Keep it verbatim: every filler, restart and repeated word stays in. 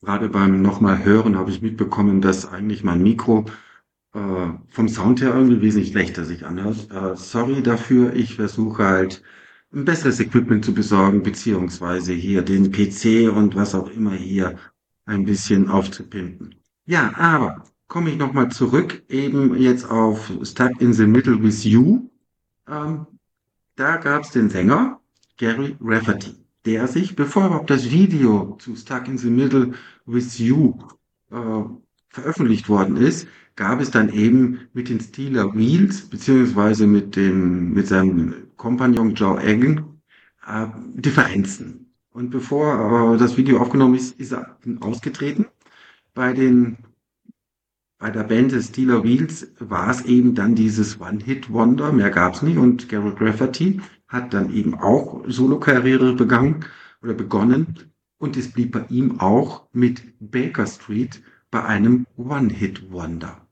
Gerade beim nochmal Hören habe ich mitbekommen, dass eigentlich mein Mikro äh, vom Sound her irgendwie wesentlich schlechter sich anhört. Äh, sorry dafür, ich versuche halt ein besseres Equipment zu besorgen, beziehungsweise hier den P C und was auch immer hier ein bisschen aufzupimpen. Ja, aber komme ich nochmal zurück, eben jetzt auf Stuck in the Middle with You. Ähm, Da gab es den Sänger Gary Rafferty, der sich, bevor überhaupt das Video zu Stuck in the Middle with You äh, veröffentlicht worden ist, gab es dann eben mit den Steeler Wheels, beziehungsweise mit dem, mit seinem Kompagnon Joe Eggen, äh, Differenzen. Und bevor äh, das Video aufgenommen ist, ist er ausgetreten. Bei den bei der Band des Steeler Wheels war es eben dann dieses One-Hit-Wonder, mehr gab's nicht. Und Garrett Rafferty hat dann eben auch Solokarriere begangen oder begonnen. Und es blieb bei ihm auch mit Baker Street bei einem One-Hit-Wonder.